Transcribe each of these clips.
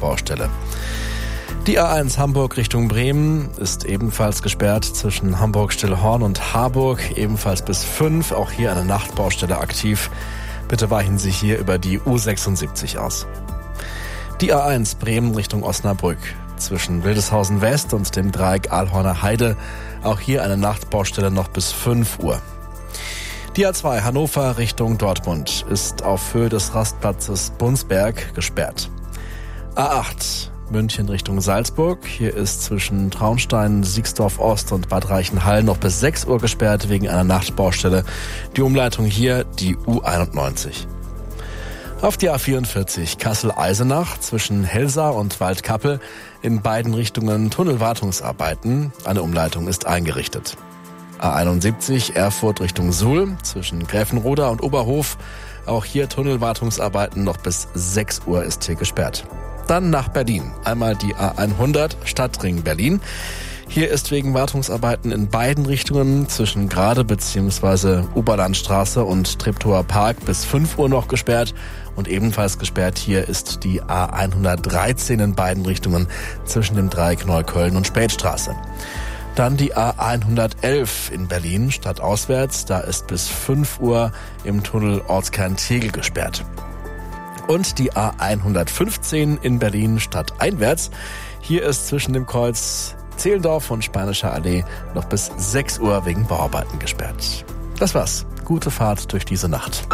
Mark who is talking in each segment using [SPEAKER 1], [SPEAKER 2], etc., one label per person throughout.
[SPEAKER 1] Nachtbaustelle. Die A1 Hamburg Richtung Bremen ist ebenfalls gesperrt zwischen Hamburg-Stillhorn und Harburg, ebenfalls bis 5. Auch hier eine Nachtbaustelle aktiv. Bitte weichen Sie hier über die U76 aus. Die A1 Bremen Richtung Osnabrück zwischen Wildeshausen West und dem Dreieck Aalhorner Heide. Auch hier eine Nachtbaustelle noch bis 5 Uhr. Die A2 Hannover Richtung Dortmund ist auf Höhe des Rastplatzes Bunsberg gesperrt. A8 München Richtung Salzburg. Hier ist zwischen Traunstein, Siegsdorf Ost und Bad Reichenhall noch bis 6 Uhr gesperrt wegen einer Nachtbaustelle. Die Umleitung hier die U91. Auf die A44 Kassel-Eisenach zwischen Helsa und Waldkappel in beiden Richtungen Tunnelwartungsarbeiten. Eine Umleitung ist eingerichtet. A71 Erfurt Richtung Suhl zwischen Gräfenroda und Oberhof. Auch hier Tunnelwartungsarbeiten noch bis 6 Uhr ist hier gesperrt. Dann nach Berlin. Einmal die A100 Stadtring Berlin. Hier ist wegen Wartungsarbeiten in beiden Richtungen zwischen Grade bzw. Oberlandstraße und Treptower Park bis 5 Uhr noch gesperrt. Und ebenfalls gesperrt hier ist die A113 in beiden Richtungen zwischen dem Dreieck Neukölln und Spätstraße. Dann die A111 in Berlin stadtauswärts. Da ist bis 5 Uhr im Tunnel Ortskern Tegel gesperrt. Und die A115 in Berlin stadteinwärts. Hier ist zwischen dem Kreuz Zehlendorf und Spanischer Allee noch bis 6 Uhr wegen Bauarbeiten gesperrt. Das war's. Gute Fahrt durch diese Nacht.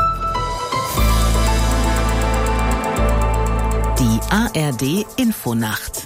[SPEAKER 2] Die ARD Infonacht.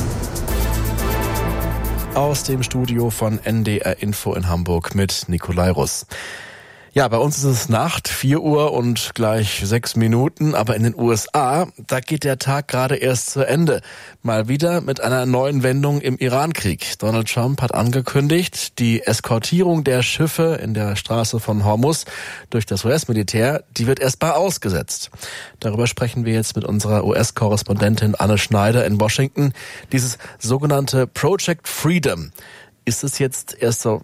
[SPEAKER 1] Aus dem Studio von NDR Info in Hamburg mit Nikolai Russ. Ja, bei uns ist es Nacht, 4 Uhr und gleich 6 Minuten, aber in den USA, da geht der Tag gerade erst zu Ende. Mal wieder mit einer neuen Wendung im Iran-Krieg. Donald Trump hat angekündigt, die Eskortierung der Schiffe in der Straße von Hormuz durch das US-Militär, die wird erstmal ausgesetzt. Darüber sprechen wir jetzt mit unserer US-Korrespondentin Anne Schneider in Washington. Dieses sogenannte Project Freedom. Ist es jetzt erst so,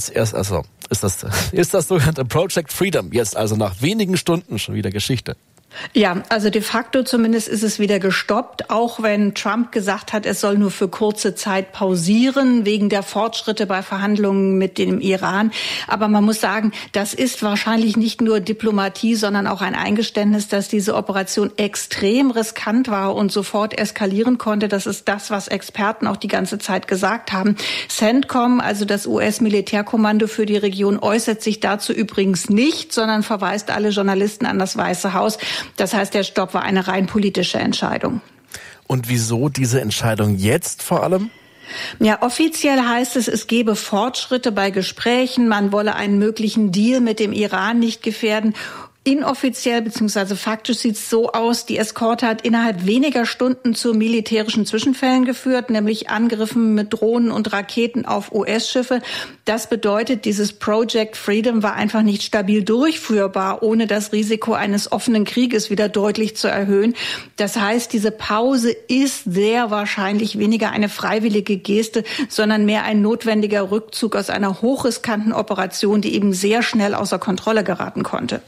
[SPEAKER 1] ist das sogenannte Project Freedom jetzt also nach wenigen Stunden schon wieder Geschichte?
[SPEAKER 3] Ja, also de facto zumindest ist es wieder gestoppt, auch wenn Trump gesagt hat, es soll nur für kurze Zeit pausieren, wegen der Fortschritte bei Verhandlungen mit dem Iran. Aber man muss sagen, das ist wahrscheinlich nicht nur Diplomatie, sondern auch ein Eingeständnis, dass diese Operation extrem riskant war und sofort eskalieren konnte. Das ist das, was Experten auch die ganze Zeit gesagt haben. CENTCOM, also das US-Militärkommando für die Region, äußert sich dazu übrigens nicht, sondern verweist alle Journalisten an das Weiße Haus. Das heißt, der Stopp war eine rein politische Entscheidung.
[SPEAKER 1] Und wieso diese Entscheidung jetzt vor allem?
[SPEAKER 3] Ja, offiziell heißt es, es gebe Fortschritte bei Gesprächen, man wolle einen möglichen Deal mit dem Iran nicht gefährden. Inoffiziell bzw. faktisch sieht es so aus, die Eskorte hat innerhalb weniger Stunden zu militärischen Zwischenfällen geführt, nämlich Angriffen mit Drohnen und Raketen auf US-Schiffe. Das bedeutet, dieses Project Freedom war einfach nicht stabil durchführbar, ohne das Risiko eines offenen Krieges wieder deutlich zu erhöhen. Das heißt, diese Pause ist sehr wahrscheinlich weniger eine freiwillige Geste, sondern mehr ein notwendiger Rückzug aus einer hochriskanten Operation, die eben sehr schnell außer Kontrolle geraten konnte.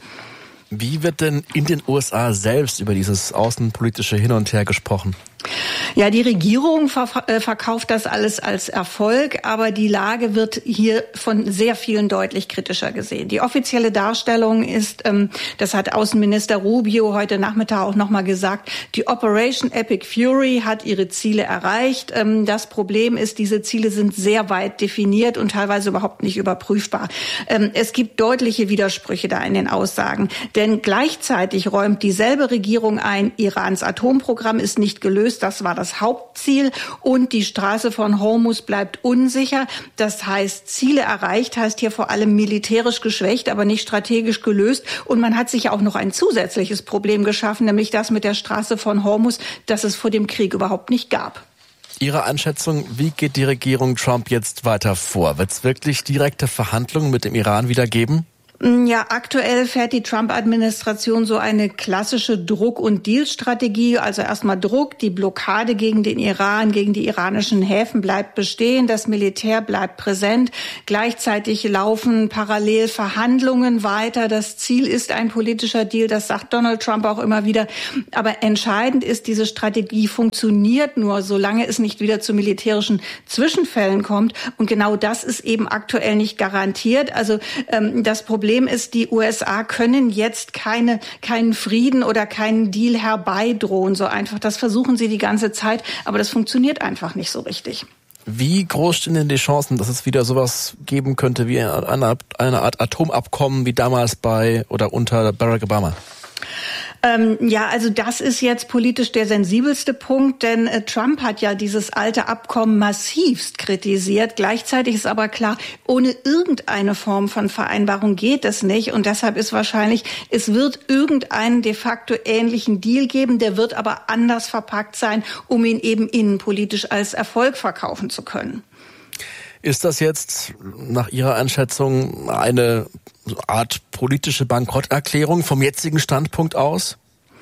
[SPEAKER 1] Wie wird denn in den USA selbst über dieses außenpolitische Hin und Her gesprochen?
[SPEAKER 3] Ja, die Regierung verkauft das alles als Erfolg, aber die Lage wird hier von sehr vielen deutlich kritischer gesehen. Die offizielle Darstellung ist, das hat Außenminister Rubio heute Nachmittag auch nochmal gesagt, die Operation Epic Fury hat ihre Ziele erreicht. Das Problem ist, diese Ziele sind sehr weit definiert und teilweise überhaupt nicht überprüfbar. Es gibt deutliche Widersprüche da in den Aussagen, denn gleichzeitig räumt dieselbe Regierung ein, Irans Atomprogramm ist nicht gelöst. Das war das Hauptziel und die Straße von Hormuz bleibt unsicher. Das heißt, Ziele erreicht heißt hier vor allem militärisch geschwächt, aber nicht strategisch gelöst. Und man hat sich ja auch noch ein zusätzliches Problem geschaffen, nämlich das mit der Straße von Hormuz, das es vor dem Krieg überhaupt nicht gab.
[SPEAKER 1] Ihre Einschätzung, wie geht die Regierung Trump jetzt weiter vor? Wird es wirklich direkte Verhandlungen mit dem Iran wieder geben?
[SPEAKER 3] Ja, aktuell fährt die Trump-Administration so eine klassische Druck- und Deal-Strategie. Also erstmal Druck, die Blockade gegen den Iran, gegen die iranischen Häfen bleibt bestehen, das Militär bleibt präsent. Gleichzeitig laufen parallel Verhandlungen weiter. Das Ziel ist ein politischer Deal, das sagt Donald Trump auch immer wieder. Aber entscheidend ist, diese Strategie funktioniert nur, solange es nicht wieder zu militärischen Zwischenfällen kommt. Und genau das ist eben aktuell nicht garantiert. Also das Problem ist, die USA können jetzt keinen Frieden oder keinen Deal herbeidrohen, so einfach. Das versuchen sie die ganze Zeit, aber das funktioniert einfach nicht so richtig.
[SPEAKER 1] Wie groß stehen denn die Chancen, dass es wieder sowas geben könnte wie eine Art Atomabkommen wie damals bei oder unter Barack Obama?
[SPEAKER 3] Ja, also das ist jetzt politisch der sensibelste Punkt, denn Trump hat ja dieses alte Abkommen massivst kritisiert. Gleichzeitig ist aber klar, ohne irgendeine Form von Vereinbarung geht es nicht. Und deshalb ist wahrscheinlich, es wird irgendeinen de facto ähnlichen Deal geben, der wird aber anders verpackt sein, um ihn eben innenpolitisch als Erfolg verkaufen zu können.
[SPEAKER 1] Ist das jetzt nach Ihrer Einschätzung eine Art politische Bankrotterklärung vom jetzigen Standpunkt aus?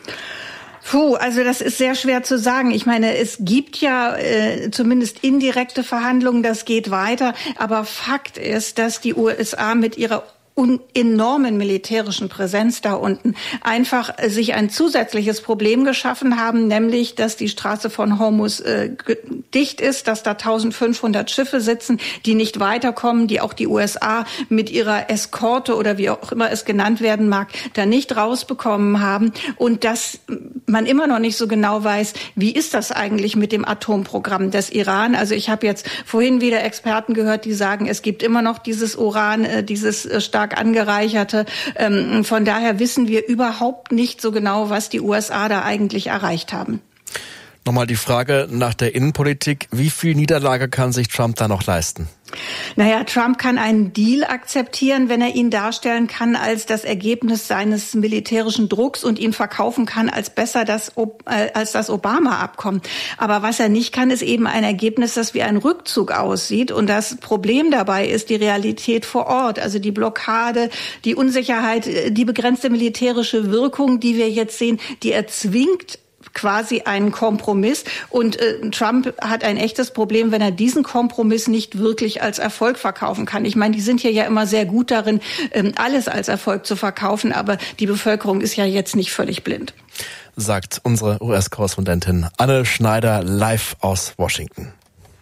[SPEAKER 3] Also das ist sehr schwer zu sagen. Ich meine, es gibt ja zumindest indirekte Verhandlungen, das geht weiter. Aber Fakt ist, dass die USA mit ihrer enormen militärischen Präsenz da unten einfach sich ein zusätzliches Problem geschaffen haben, nämlich, dass die Straße von Hormuz dicht ist, dass da 1500 Schiffe sitzen, die nicht weiterkommen, die auch die USA mit ihrer Eskorte oder wie auch immer es genannt werden mag, da nicht rausbekommen haben und dass man immer noch nicht so genau weiß, wie ist das eigentlich mit dem Atomprogramm des Iran. Also ich habe jetzt vorhin wieder Experten gehört, die sagen, es gibt immer noch dieses Uran, dieses stark angereicherte. Von daher wissen wir überhaupt nicht so genau, was die USA da eigentlich erreicht haben.
[SPEAKER 1] Nochmal die Frage nach der Innenpolitik. Wie viel Niederlage kann sich Trump da noch leisten?
[SPEAKER 3] Naja, Trump kann einen Deal akzeptieren, wenn er ihn darstellen kann als das Ergebnis seines militärischen Drucks und ihn verkaufen kann als besser als das Obama-Abkommen. Aber was er nicht kann, ist eben ein Ergebnis, das wie ein Rückzug aussieht. Und das Problem dabei ist die Realität vor Ort, also die Blockade, die Unsicherheit, die begrenzte militärische Wirkung, die wir jetzt sehen, die erzwingt quasi einen Kompromiss. Und Trump hat ein echtes Problem, wenn er diesen Kompromiss nicht wirklich als Erfolg verkaufen kann. Ich meine, die sind hier ja immer sehr gut darin, alles als Erfolg zu verkaufen, aber die Bevölkerung ist ja jetzt nicht völlig blind.
[SPEAKER 1] Sagt unsere US-Korrespondentin Anne Schneider live aus Washington.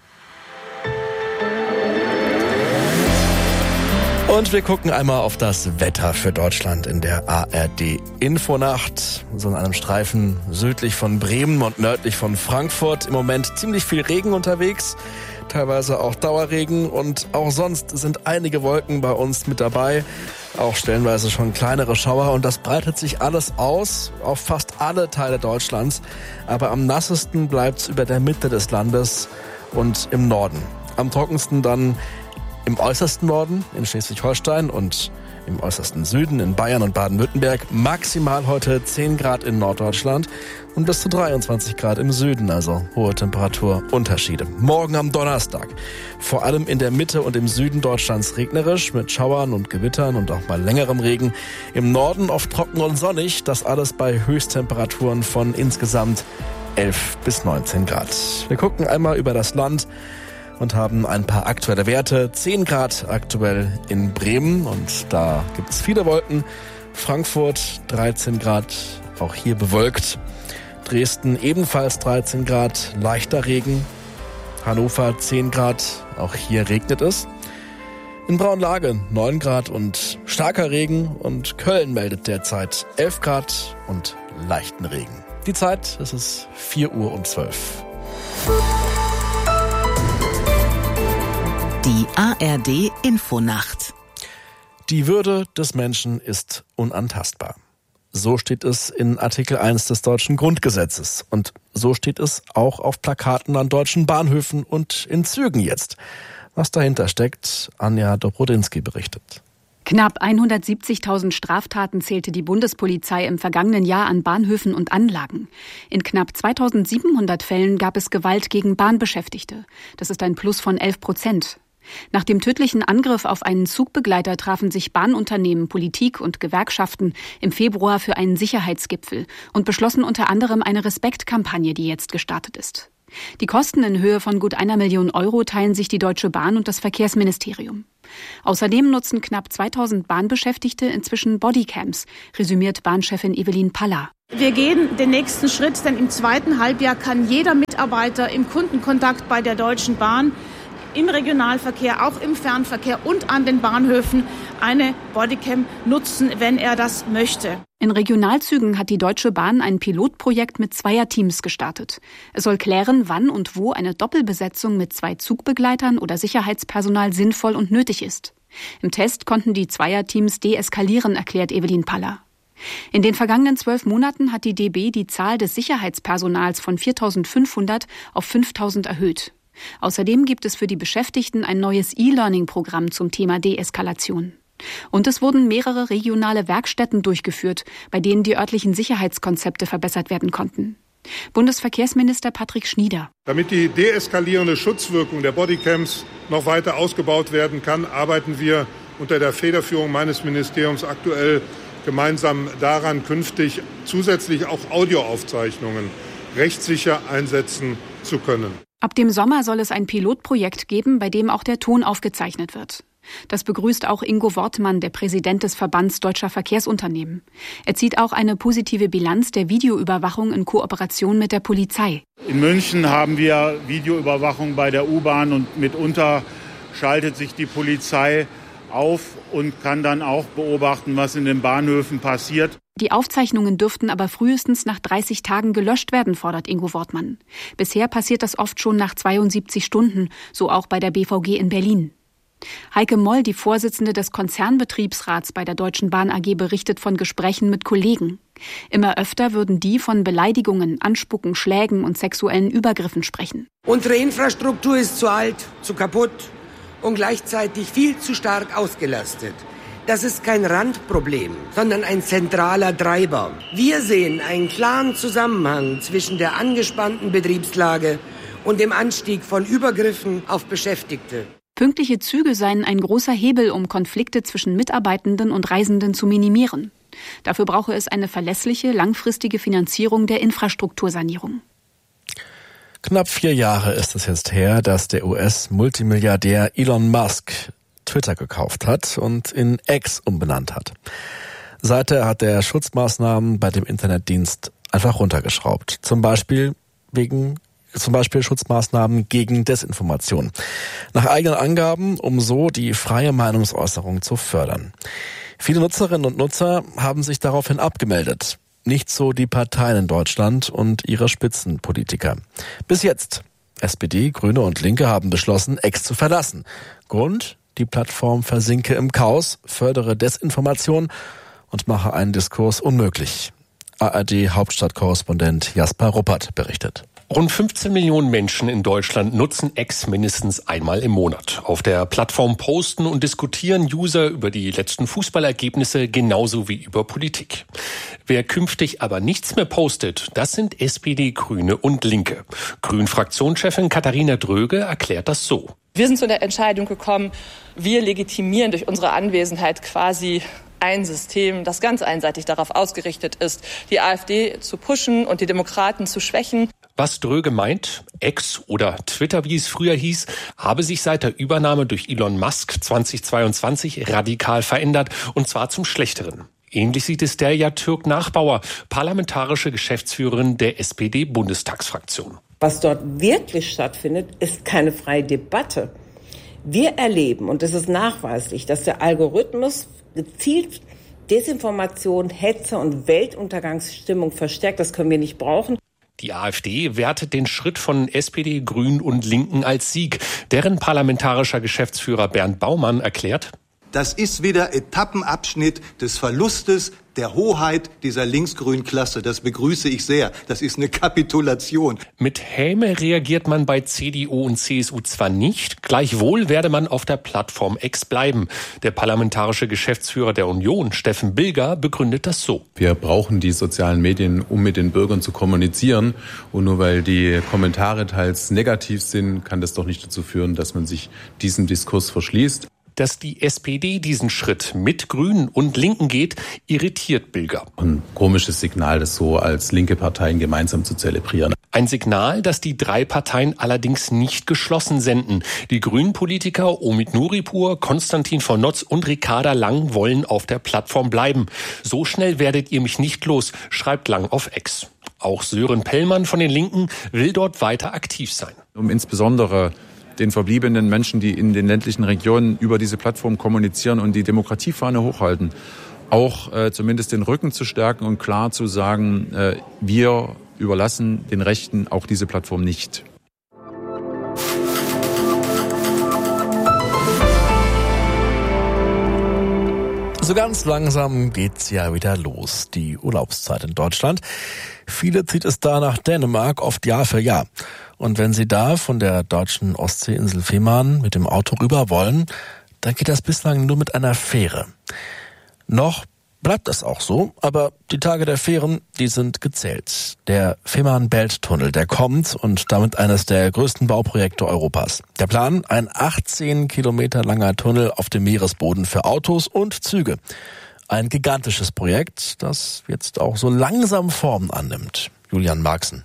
[SPEAKER 1] Und wir gucken einmal auf das Wetter für Deutschland in der ARD-Infonacht. So in einem Streifen südlich von Bremen und nördlich von Frankfurt. Im Moment ziemlich viel Regen unterwegs, teilweise auch Dauerregen. Und auch sonst sind einige Wolken bei uns mit dabei, auch stellenweise schon kleinere Schauer. Und das breitet sich alles aus auf fast alle Teile Deutschlands. Aber am nassesten bleibt's über der Mitte des Landes und im Norden. Am trockensten dann im äußersten Norden in Schleswig-Holstein und im äußersten Süden in Bayern und Baden-Württemberg. Maximal heute 10 Grad in Norddeutschland und bis zu 23 Grad im Süden, also hohe Temperaturunterschiede. Morgen am Donnerstag, vor allem in der Mitte und im Süden Deutschlands regnerisch mit Schauern und Gewittern und auch mal längerem Regen. Im Norden oft trocken und sonnig, das alles bei Höchsttemperaturen von insgesamt 11 bis 19 Grad. Wir gucken einmal über das Land und haben ein paar aktuelle Werte. 10 Grad aktuell in Bremen und da gibt es viele Wolken. Frankfurt 13 Grad, auch hier bewölkt. Dresden ebenfalls 13 Grad, leichter Regen. Hannover 10 Grad, auch hier regnet es. In Braunlage 9 Grad und starker Regen und Köln meldet derzeit 11 Grad und leichten Regen. Die Zeit, es ist 4:12 Uhr.
[SPEAKER 2] Die ARD-Infonacht.
[SPEAKER 1] Die Würde des Menschen ist unantastbar. So steht es in Artikel 1 des deutschen Grundgesetzes. Und so steht es auch auf Plakaten an deutschen Bahnhöfen und in Zügen jetzt. Was dahinter steckt, Anja Dobrodinsky berichtet.
[SPEAKER 4] Knapp 170.000 Straftaten zählte die Bundespolizei im vergangenen Jahr an Bahnhöfen und Anlagen. In knapp 2.700 Fällen gab es Gewalt gegen Bahnbeschäftigte. Das ist ein Plus von 11%. Nach dem tödlichen Angriff auf einen Zugbegleiter trafen sich Bahnunternehmen, Politik und Gewerkschaften im Februar für einen Sicherheitsgipfel und beschlossen unter anderem eine Respektkampagne, die jetzt gestartet ist. Die Kosten in Höhe von gut 1 Million Euro teilen sich die Deutsche Bahn und das Verkehrsministerium. Außerdem nutzen knapp 2000 Bahnbeschäftigte inzwischen Bodycams, resümiert Bahnchefin Evelyn Paller.
[SPEAKER 5] Wir gehen den nächsten Schritt, denn im zweiten Halbjahr kann jeder Mitarbeiter im Kundenkontakt bei der Deutschen Bahn im Regionalverkehr, auch im Fernverkehr und an den Bahnhöfen eine Bodycam nutzen, wenn er das möchte.
[SPEAKER 4] In Regionalzügen hat die Deutsche Bahn ein Pilotprojekt mit Zweierteams gestartet. Es soll klären, wann und wo eine Doppelbesetzung mit 2 Zugbegleitern oder Sicherheitspersonal sinnvoll und nötig ist. Im Test konnten die Zweierteams deeskalieren, erklärt Evelyn Paller. In den vergangenen 12 Monaten hat die DB die Zahl des Sicherheitspersonals von 4.500 auf 5.000 erhöht. Außerdem gibt es für die Beschäftigten ein neues E-Learning-Programm zum Thema Deeskalation. Und es wurden mehrere regionale Werkstätten durchgeführt, bei denen die örtlichen Sicherheitskonzepte verbessert werden konnten. Bundesverkehrsminister Patrick Schnieder.
[SPEAKER 6] Damit die deeskalierende Schutzwirkung der Bodycams noch weiter ausgebaut werden kann, arbeiten wir unter der Federführung meines Ministeriums aktuell gemeinsam daran, künftig zusätzlich auch Audioaufzeichnungen rechtssicher einsetzen zu können.
[SPEAKER 4] Ab dem Sommer soll es ein Pilotprojekt geben, bei dem auch der Ton aufgezeichnet wird. Das begrüßt auch Ingo Wortmann, der Präsident des Verbands Deutscher Verkehrsunternehmen. Er zieht auch eine positive Bilanz der Videoüberwachung in Kooperation mit der Polizei.
[SPEAKER 7] In München haben wir Videoüberwachung bei der U-Bahn und mitunter schaltet sich die Polizei auf und kann dann auch beobachten, was in den Bahnhöfen passiert.
[SPEAKER 4] Die Aufzeichnungen dürften aber frühestens nach 30 Tagen gelöscht werden, fordert Ingo Wortmann. Bisher passiert das oft schon nach 72 Stunden, so auch bei der BVG in Berlin. Heike Moll, die Vorsitzende des Konzernbetriebsrats bei der Deutschen Bahn AG, berichtet von Gesprächen mit Kollegen. Immer öfter würden die von Beleidigungen, Anspucken, Schlägen und sexuellen Übergriffen sprechen.
[SPEAKER 8] Unsere Infrastruktur ist zu alt, zu kaputt und gleichzeitig viel zu stark ausgelastet. Das ist kein Randproblem, sondern ein zentraler Treiber. Wir sehen einen klaren Zusammenhang zwischen der angespannten Betriebslage und dem Anstieg von Übergriffen auf Beschäftigte.
[SPEAKER 4] Pünktliche Züge seien ein großer Hebel, um Konflikte zwischen Mitarbeitenden und Reisenden zu minimieren. Dafür brauche es eine verlässliche, langfristige Finanzierung der Infrastruktursanierung.
[SPEAKER 1] Knapp 4 Jahre ist es jetzt her, dass der US-Multimilliardär Elon Musk Twitter gekauft hat und in X umbenannt hat. Seither hat er Schutzmaßnahmen bei dem Internetdienst einfach runtergeschraubt. Zum Beispiel Schutzmaßnahmen gegen Desinformation. Nach eigenen Angaben, um so die freie Meinungsäußerung zu fördern. Viele Nutzerinnen und Nutzer haben sich daraufhin abgemeldet. Nicht so die Parteien in Deutschland und ihre Spitzenpolitiker. Bis jetzt. SPD, Grüne und Linke haben beschlossen, X zu verlassen. Grund? Die Plattform versinke im Chaos, fördere Desinformation und mache einen Diskurs unmöglich. ARD-Hauptstadtkorrespondent Jasper Ruppert berichtet.
[SPEAKER 9] Rund 15 Millionen Menschen in Deutschland nutzen X mindestens einmal im Monat. Auf der Plattform posten und diskutieren User über die letzten Fußballergebnisse genauso wie über Politik. Wer künftig aber nichts mehr postet, das sind SPD, Grüne und Linke. Grün-Fraktionschefin Katharina Dröge erklärt das so.
[SPEAKER 10] Wir sind zu der Entscheidung gekommen, wir legitimieren durch unsere Anwesenheit quasi ein System, das ganz einseitig darauf ausgerichtet ist, die AfD zu pushen und die Demokraten zu schwächen.
[SPEAKER 9] Was Dröge meint, X oder Twitter, wie es früher hieß, habe sich seit der Übernahme durch Elon Musk 2022 radikal verändert, und zwar zum Schlechteren. Ähnlich sieht es Derya Türk-Nachbauer, parlamentarische Geschäftsführerin der SPD-Bundestagsfraktion.
[SPEAKER 11] Was dort wirklich stattfindet, ist keine freie Debatte. Wir erleben, und es ist nachweislich, dass der Algorithmus gezielt Desinformation, Hetze und Weltuntergangsstimmung verstärkt. Das können wir nicht brauchen.
[SPEAKER 9] Die AfD wertet den Schritt von SPD, Grünen und Linken als Sieg. Deren parlamentarischer Geschäftsführer Bernd Baumann erklärt:
[SPEAKER 12] Das ist wieder Etappenabschnitt des Verlustes der Hoheit dieser linksgrünen Klasse. Das begrüße ich sehr. Das ist eine Kapitulation.
[SPEAKER 9] Mit Häme reagiert man bei CDU und CSU zwar nicht, gleichwohl werde man auf der Plattform X bleiben. Der parlamentarische Geschäftsführer der Union, Steffen Bilger, begründet das so.
[SPEAKER 13] Wir brauchen die sozialen Medien, um mit den Bürgern zu kommunizieren. Und nur weil die Kommentare teils negativ sind, kann das doch nicht dazu führen, dass man sich diesem Diskurs verschließt.
[SPEAKER 9] Dass die SPD diesen Schritt mit Grünen und Linken geht, irritiert Bilger.
[SPEAKER 13] Ein komisches Signal, das so als linke Parteien gemeinsam zu zelebrieren.
[SPEAKER 9] Ein Signal, das die drei Parteien allerdings nicht geschlossen senden. Die Grünen-Politiker Omid Nuripur, Konstantin von Notz und Ricarda Lang wollen auf der Plattform bleiben. So schnell werdet ihr mich nicht los, schreibt Lang auf X. Auch Sören Pellmann von den Linken will dort weiter aktiv sein.
[SPEAKER 14] Um insbesondere den verbliebenen Menschen, die in den ländlichen Regionen über diese Plattform kommunizieren und die Demokratiefahne hochhalten, auch zumindest den Rücken zu stärken und klar zu sagen, wir überlassen den Rechten auch diese Plattform nicht.
[SPEAKER 1] So ganz langsam geht's ja wieder los, die Urlaubszeit in Deutschland. Viele zieht es da nach Dänemark, oft Jahr für Jahr. Und wenn Sie da von der deutschen Ostseeinsel Fehmarn mit dem Auto rüber wollen, dann geht das bislang nur mit einer Fähre. Noch bleibt das auch so, aber die Tage der Fähren, die sind gezählt. Der Fehmarn-Belt-Tunnel, der kommt und damit eines der größten Bauprojekte Europas. Der Plan, ein 18 Kilometer langer Tunnel auf dem Meeresboden für Autos und Züge. Ein gigantisches Projekt, das jetzt auch so langsam Form annimmt. Julian Marxen.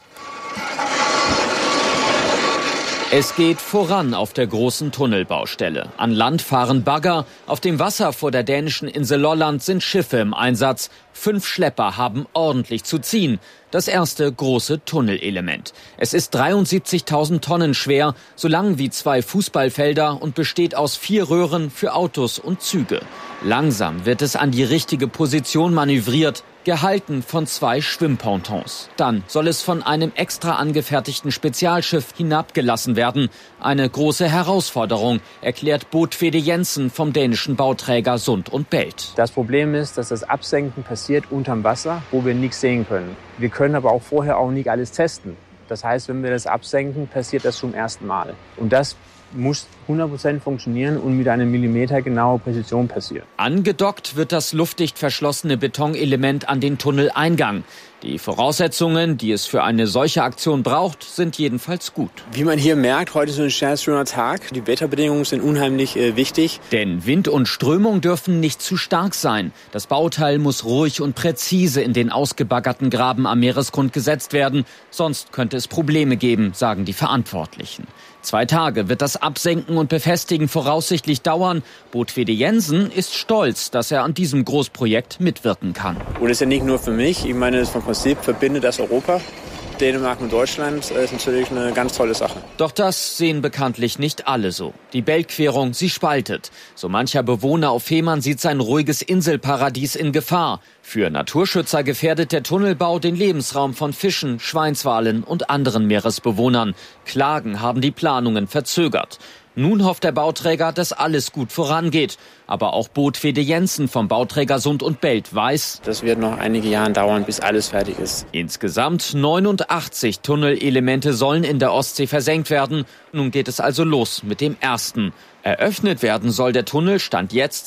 [SPEAKER 15] Es geht voran auf der großen Tunnelbaustelle. An Land fahren Bagger, auf dem Wasser vor der dänischen Insel Lolland sind Schiffe im Einsatz. 5 Schlepper haben ordentlich zu ziehen. Das erste große Tunnelelement. Es ist 73.000 Tonnen schwer, so lang wie 2 Fußballfelder und besteht aus 4 Röhren für Autos und Züge. Langsam wird es an die richtige Position manövriert, gehalten von 2 Schwimmpontons. Dann soll es von einem extra angefertigten Spezialschiff hinabgelassen werden. Eine große Herausforderung, erklärt Bodfede Jensen vom dänischen Bauträger Sund und Belt.
[SPEAKER 16] Das Problem ist, dass das Absenken passiert unterm Wasser, wo wir nichts sehen können. Wir können aber auch vorher auch nicht alles testen. Das heißt, wenn wir das absenken, passiert das zum ersten Mal. Und das muss 100% funktionieren und mit einer millimetergenauen Präzision passieren.
[SPEAKER 15] Angedockt wird das luftdicht verschlossene Betonelement an den Tunneleingang. Die Voraussetzungen, die es für eine solche Aktion braucht, sind jedenfalls gut.
[SPEAKER 16] Wie man hier merkt, heute ist ein sehr schöner Tag. Die Wetterbedingungen sind unheimlich wichtig.
[SPEAKER 15] Denn Wind und Strömung dürfen nicht zu stark sein. Das Bauteil muss ruhig und präzise in den ausgebaggerten Graben am Meeresgrund gesetzt werden. Sonst könnte es Probleme geben, sagen die Verantwortlichen. 2 Tage wird das Absenken und Befestigen voraussichtlich dauern. Bodfede Jensen ist stolz, dass er an diesem Großprojekt mitwirken kann.
[SPEAKER 16] Und das ist ja nicht nur für mich. Ich meine, vom Prinzip verbindet das Europa. Dänemark und Deutschland ist natürlich eine ganz tolle Sache.
[SPEAKER 15] Doch das sehen bekanntlich nicht alle so. Die Beltquerung, sie spaltet. So mancher Bewohner auf Fehmarn sieht sein ruhiges Inselparadies in Gefahr. Für Naturschützer gefährdet der Tunnelbau den Lebensraum von Fischen, Schweinswalen und anderen Meeresbewohnern. Klagen haben die Planungen verzögert. Nun hofft der Bauträger, dass alles gut vorangeht. Aber auch Bodfede Jensen vom Bauträger Sund und Belt weiß,
[SPEAKER 16] das wird noch einige Jahre dauern, bis alles fertig ist.
[SPEAKER 15] Insgesamt 89 Tunnelelemente sollen in der Ostsee versenkt werden. Nun geht es also los mit dem ersten. Eröffnet werden soll der Tunnel Stand jetzt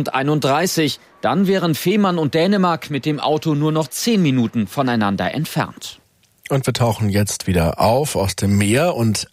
[SPEAKER 15] 2031. Dann wären Fehmarn und Dänemark mit dem Auto nur noch 10 Minuten voneinander entfernt.
[SPEAKER 1] Und wir tauchen jetzt wieder auf aus dem Meer und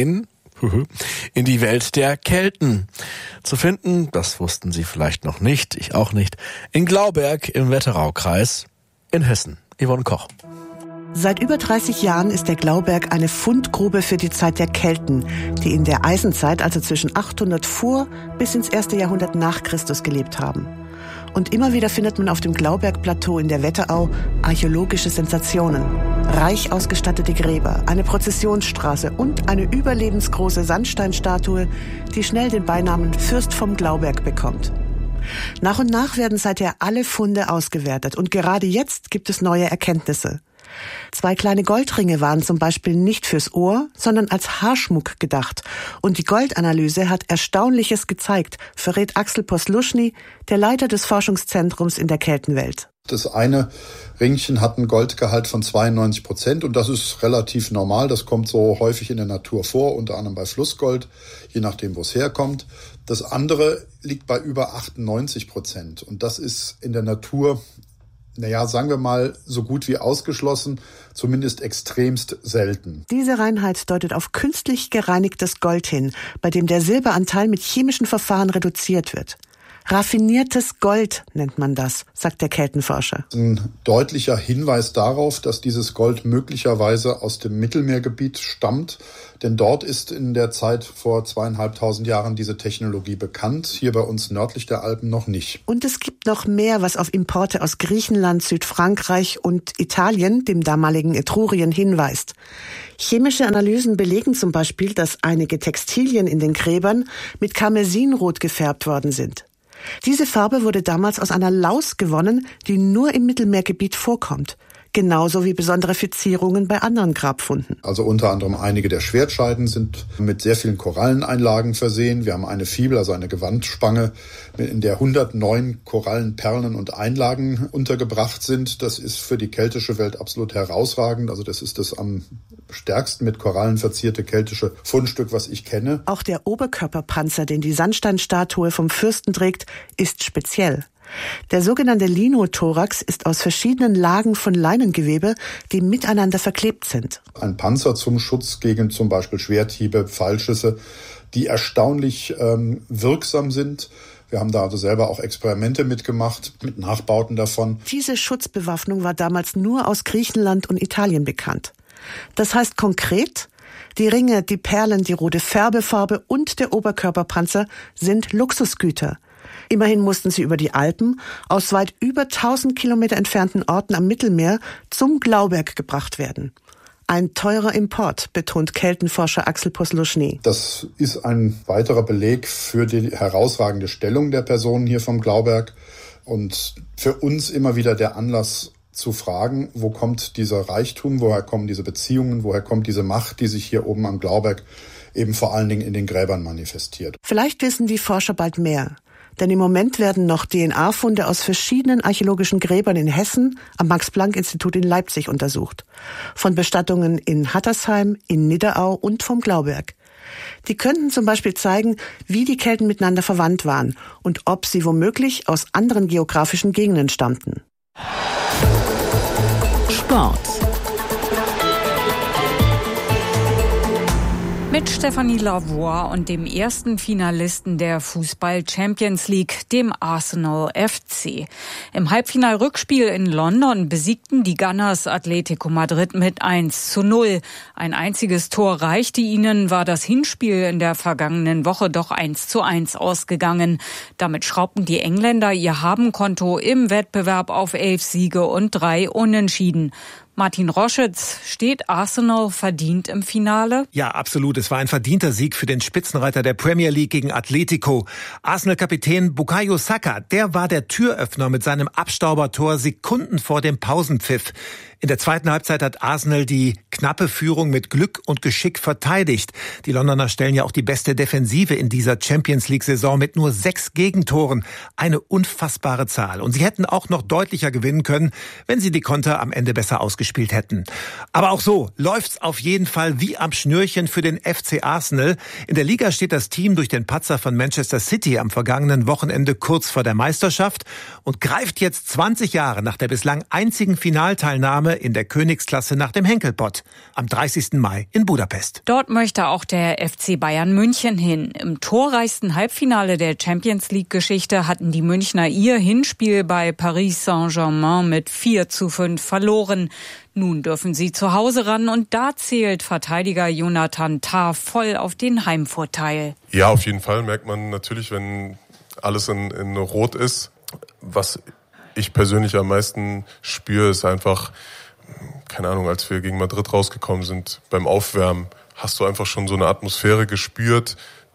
[SPEAKER 1] in die Welt der Kelten. Zu finden, das wussten Sie vielleicht noch nicht, ich auch nicht, in Glauberg im Wetteraukreis in Hessen. Yvonne Koch.
[SPEAKER 17] Seit über 30 Jahren ist der Glauberg eine Fundgrube für die Zeit der Kelten, die in der Eisenzeit, also zwischen 800 vor bis ins 1. Jahrhundert nach Christus gelebt haben. Und immer wieder findet man auf dem Glauberg-Plateau in der Wetterau archäologische Sensationen. Reich ausgestattete Gräber, eine Prozessionsstraße und eine überlebensgroße Sandsteinstatue, die schnell den Beinamen Fürst vom Glauberg bekommt. Nach und nach werden seither alle Funde ausgewertet und gerade jetzt gibt es neue Erkenntnisse. 2 kleine Goldringe waren zum Beispiel nicht fürs Ohr, sondern als Haarschmuck gedacht. Und die Goldanalyse hat Erstaunliches gezeigt, verrät Axel Posluschny, der Leiter des Forschungszentrums in der Keltenwelt.
[SPEAKER 18] Das eine Ringchen hat einen Goldgehalt von 92% und das ist relativ normal. Das kommt so häufig in der Natur vor, unter anderem bei Flussgold, je nachdem, wo es herkommt. Das andere liegt bei über 98% und das ist in der Natur, sagen wir mal, so gut wie ausgeschlossen, zumindest extremst selten.
[SPEAKER 17] Diese Reinheit deutet auf künstlich gereinigtes Gold hin, bei dem der Silberanteil mit chemischen Verfahren reduziert wird. Raffiniertes Gold nennt man das, sagt der Keltenforscher.
[SPEAKER 18] Ein deutlicher Hinweis darauf, dass dieses Gold möglicherweise aus dem Mittelmeergebiet stammt, denn dort ist in der Zeit vor 2.500 Jahren diese Technologie bekannt, hier bei uns nördlich der Alpen noch nicht.
[SPEAKER 17] Und es gibt noch mehr, was auf Importe aus Griechenland, Südfrankreich und Italien, dem damaligen Etrurien, hinweist. Chemische Analysen belegen zum Beispiel, dass einige Textilien in den Gräbern mit Karmesinrot gefärbt worden sind. Diese Farbe wurde damals aus einer Laus gewonnen, die nur im Mittelmeergebiet vorkommt. Genauso wie besondere Verzierungen bei anderen Grabfunden.
[SPEAKER 18] Also unter anderem einige der Schwertscheiden sind mit sehr vielen Koralleneinlagen versehen. Wir haben eine Fibel, also eine Gewandspange, in der 109 Korallenperlen und Einlagen untergebracht sind. Das ist für die keltische Welt absolut herausragend. Also das ist das am stärksten mit Korallen verzierte keltische Fundstück, was ich kenne.
[SPEAKER 17] Auch der Oberkörperpanzer, den die Sandsteinstatue vom Fürsten trägt, ist speziell. Der sogenannte Linothorax ist aus verschiedenen Lagen von Leinengewebe, die miteinander verklebt sind.
[SPEAKER 18] Ein Panzer zum Schutz gegen zum Beispiel Schwerthiebe, Pfeilschüsse, die erstaunlich wirksam sind. Wir haben da also selber auch Experimente mitgemacht, mit Nachbauten davon.
[SPEAKER 17] Diese Schutzbewaffnung war damals nur aus Griechenland und Italien bekannt. Das heißt konkret, die Ringe, die Perlen, die rote Färbefarbe und der Oberkörperpanzer sind Luxusgüter. Immerhin mussten sie über die Alpen aus weit über 1000 Kilometer entfernten Orten am Mittelmeer zum Glauberg gebracht werden. Ein teurer Import, betont Keltenforscher Axel Posluschny.
[SPEAKER 18] Das ist ein weiterer Beleg für die herausragende Stellung der Personen hier vom Glauberg und für uns immer wieder der Anlass zu fragen, wo kommt dieser Reichtum, woher kommen diese Beziehungen, woher kommt diese Macht, die sich hier oben am Glauberg eben vor allen Dingen in den Gräbern manifestiert.
[SPEAKER 17] Vielleicht wissen die Forscher bald mehr. Denn im Moment werden noch DNA-Funde aus verschiedenen archäologischen Gräbern in Hessen am Max-Planck-Institut in Leipzig untersucht. Von Bestattungen in Hattersheim, in Nidderau und vom Glauberg. Die könnten zum Beispiel zeigen, wie die Kelten miteinander verwandt waren und ob sie womöglich aus anderen geografischen Gegenden stammten.
[SPEAKER 2] Sport.
[SPEAKER 19] Mit Stefanie Lavoie und dem ersten Finalisten der Fußball-Champions League, dem Arsenal FC. Im Halbfinal-Rückspiel in London besiegten die Gunners Atletico Madrid mit 1:0. Ein einziges Tor reichte ihnen, war das Hinspiel in der vergangenen Woche doch 1:1 ausgegangen. Damit schraubten die Engländer ihr Habenkonto im Wettbewerb auf 11 Siege und 3 Unentschieden. Martin Roschitz, steht Arsenal verdient im Finale?
[SPEAKER 20] Ja, absolut. Es war ein verdienter Sieg für den Spitzenreiter der Premier League gegen Atletico. Arsenal-Kapitän Bukayo Saka, der war der Türöffner mit seinem Abstaubertor Sekunden vor dem Pausenpfiff. In der zweiten Halbzeit hat Arsenal die knappe Führung mit Glück und Geschick verteidigt. Die Londoner stellen ja auch die beste Defensive in dieser Champions-League-Saison mit nur 6 Gegentoren. Eine unfassbare Zahl. Und sie hätten auch noch deutlicher gewinnen können, wenn sie die Konter am Ende besser ausgespielt hätten. Aber auch so läuft's auf jeden Fall wie am Schnürchen für den FC Arsenal. In der Liga steht das Team durch den Patzer von Manchester City am vergangenen Wochenende kurz vor der Meisterschaft und greift jetzt 20 Jahre nach der bislang einzigen Finalteilnahme in der Königsklasse nach dem Henkelpott am 30. Mai in Budapest.
[SPEAKER 19] Dort möchte auch der FC Bayern München hin. Im torreichsten Halbfinale der Champions-League-Geschichte hatten die Münchner ihr Hinspiel bei Paris Saint-Germain mit 4:5 verloren. Nun dürfen sie zu Hause ran und da zählt Verteidiger Jonathan Tah voll auf den Heimvorteil.
[SPEAKER 21] Ja, auf jeden Fall merkt man natürlich, wenn alles in Rot ist. Was ich persönlich am meisten spüre, ist einfach, keine Ahnung, als wir gegen Madrid rausgekommen sind, beim Aufwärmen, hast du einfach schon so eine Atmosphäre gespürt,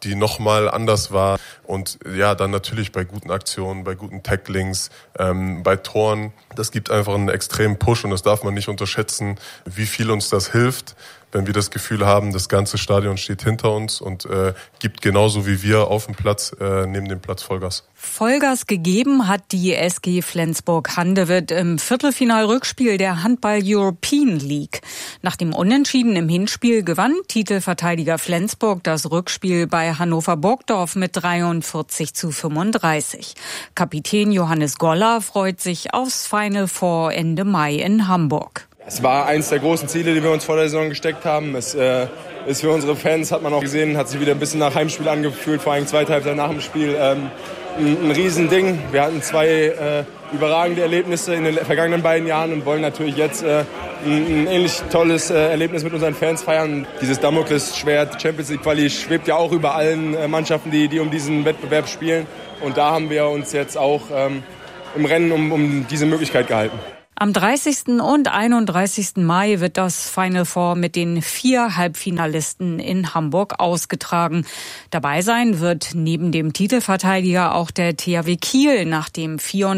[SPEAKER 21] die nochmal anders war. Und ja, dann natürlich bei guten Aktionen, bei guten Tacklings, bei Toren. Das gibt einfach einen extremen Push und das darf man nicht unterschätzen, wie viel uns das hilft, wenn wir das Gefühl haben, das ganze Stadion steht hinter uns und gibt genauso wie wir auf dem Platz, neben dem Platz Vollgas.
[SPEAKER 19] Vollgas gegeben hat die SG Flensburg-Handewitt im Viertelfinal-Rückspiel der Handball-European League. Nach dem Unentschieden im Hinspiel gewann Titelverteidiger Flensburg das Rückspiel bei Hannover-Burgdorf mit 43:35. Kapitän Johannes Goller freut sich aufs Final Four Ende Mai in Hamburg.
[SPEAKER 3] Es war eines der großen Ziele, die wir uns vor der Saison gesteckt haben. Es ist für unsere Fans, hat man auch gesehen, hat sich wieder ein bisschen nach Heimspiel angefühlt, vor allem zweite Halbzeit nach dem Spiel. Ein Riesending. Wir hatten 2 überragende Erlebnisse in den vergangenen beiden Jahren und wollen natürlich jetzt ein ähnlich tolles Erlebnis mit unseren Fans feiern. Dieses Damoklesschwert Champions League Quali schwebt ja auch über allen Mannschaften, die um diesen Wettbewerb spielen. Und da haben wir uns jetzt auch im Rennen um diese Möglichkeit gehalten.
[SPEAKER 19] Am 30. und 31. Mai wird das Final Four mit den 4 Halbfinalisten in Hamburg ausgetragen. Dabei sein wird neben dem Titelverteidiger auch der THW Kiel nach dem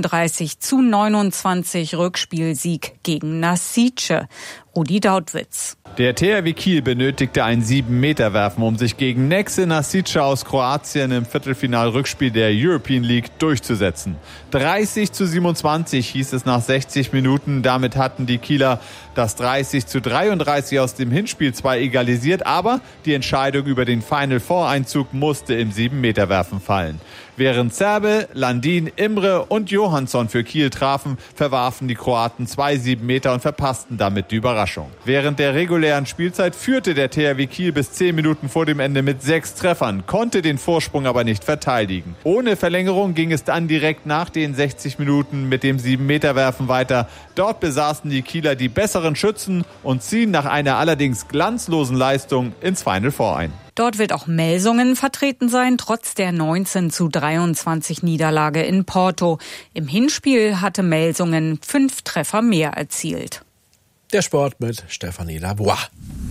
[SPEAKER 19] 34:29 Rückspielsieg gegen Nasice. Rudi Dautwitz.
[SPEAKER 22] Der THW Kiel benötigte ein 7-Meter-Werfen, um sich gegen Nexe Nasice aus Kroatien im Viertelfinal-Rückspiel der European League durchzusetzen. 30:27 hieß es nach 60 Minuten. Damit hatten die Kieler das 30:33 aus dem Hinspiel zwar egalisiert, aber die Entscheidung über den Final-Four-Einzug musste im 7-Meter-Werfen fallen. Während Zerbe, Landin, Imre und Johansson für Kiel trafen, verwarfen die Kroaten 2 7-Meter und verpassten damit die Überraschung. Während der regulären Spielzeit führte der THW Kiel bis 10 Minuten vor dem Ende mit 6 Treffern, konnte den Vorsprung aber nicht verteidigen. Ohne Verlängerung ging es dann direkt nach den 60 Minuten mit dem 7-Meter-Werfen weiter. Dort besaßen die Kieler die besseren Schützen und ziehen nach einer allerdings glanzlosen Leistung ins Final Four ein.
[SPEAKER 19] Dort wird auch Melsungen vertreten sein, trotz der 19:23 Niederlage in Porto. Im Hinspiel hatte Melsungen 5 Treffer mehr erzielt.
[SPEAKER 1] Der Sport mit Stefanie Lavoie.